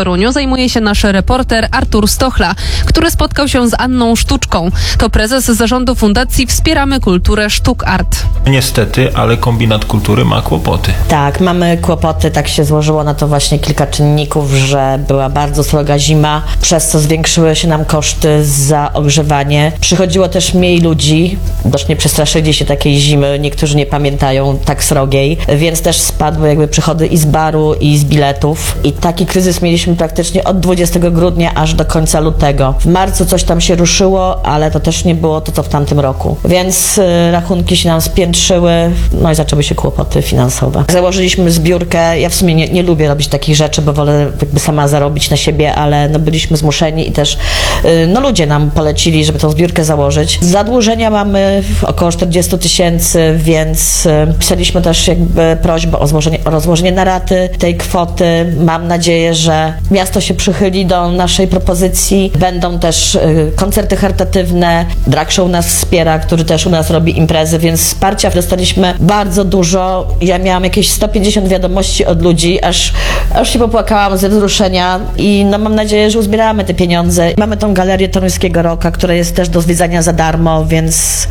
Toruniu zajmuje się nasz reporter Artur Stochla, który spotkał się z Anną Sztuczką. To prezes zarządu Fundacji Wspieramy Kulturę Sztuk Art. Niestety, ale kombinat kultury ma kłopoty. Tak, mamy kłopoty, tak się złożyło na to właśnie kilka czynników, że była bardzo sroga zima, przez co zwiększyły się nam koszty za ogrzewanie. Przychodziło też mniej ludzi, dość nie przestraszyli się takiej zimy, niektórzy nie pamiętają tak srogiej, więc też spadły jakby przychody i z baru, i z biletów. I taki kryzys mieliśmy praktycznie od 20 grudnia aż do końca lutego. W marcu coś tam się ruszyło, ale to też nie było to, co w tamtym roku. Więc rachunki się nam spiętrzyły, no i zaczęły się kłopoty finansowe. Założyliśmy zbiórkę, ja w sumie nie lubię robić takich rzeczy, bo wolę jakby sama zarobić na siebie, ale no byliśmy zmuszeni i też no ludzie nam polecili, żeby tą zbiórkę założyć. Zadłużenia mamy około 40 000, więc pisaliśmy też jakby prośbę o rozłożenie na raty tej kwoty. Mam nadzieję, że miasto się przychyli do naszej propozycji. Będą też koncerty charytatywne, Drag Show nas wspiera, który też u nas robi imprezy, więc wsparcia dostaliśmy bardzo dużo. Ja miałam jakieś 150 wiadomości od ludzi, aż się popłakałam ze wzruszenia i no mam nadzieję, że uzbieramy te pieniądze. Mamy tą galerię Toruńskiego Rocka, która jest też do zwiedzania za darmo, więc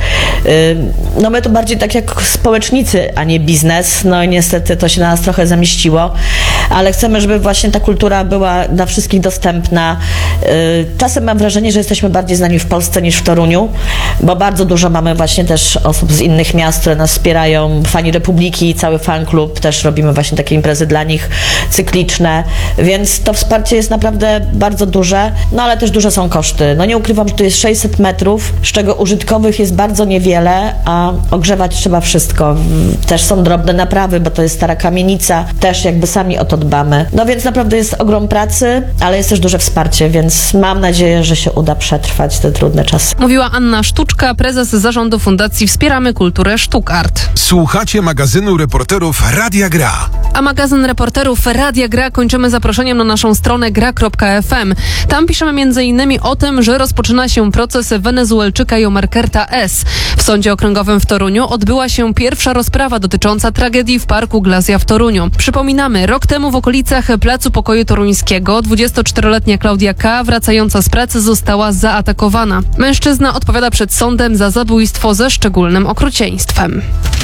no my to bardziej tak jak społecznicy, a nie biznes. No i niestety to się na nas trochę zamieściło, ale chcemy, żeby właśnie ta kultura była dla wszystkich dostępna. Czasem mam wrażenie, że jesteśmy bardziej znani w Polsce niż w Toruniu, bo bardzo dużo mamy właśnie też osób z innych miast, które nas wspierają, fani Republiki, cały fan klub, też robimy właśnie takie imprezy dla nich cykliczne, więc to wsparcie jest naprawdę bardzo duże, no ale też duże są koszty. No nie ukrywam, że to jest 600 metrów, z czego użytkowych jest bardzo niewiele, a ogrzewać trzeba wszystko. Też są drobne naprawy, bo to jest stara kamienica, też jakby sami o to dbamy. No więc naprawdę jest ogrom pracy, ale jest też duże wsparcie, więc mam nadzieję, że się uda przetrwać te trudne czasy. Mówiła Anna Sztuczka, prezes zarządu Fundacji Wspieramy Kulturę Sztuk Art. Słuchacie magazynu reporterów Radia Gra. A magazyn reporterów Radia Gra kończymy zaproszeniem na naszą stronę gra.fm. Tam piszemy m.in. o tym, że rozpoczyna się proces Wenezuelczyka Jomarkerta S. W Sądzie Okręgowym w Toruniu odbyła się pierwsza rozprawa dotycząca tragedii w Parku Glazja w Toruniu. Przypominamy, rok temu w okolicach Placu Pokoju Toruńskiego 24-letnia Klaudia K., wracająca z pracy, została zaatakowana. Mężczyzna odpowiada przed sądem za zabójstwo ze szczególnym okrucieństwem.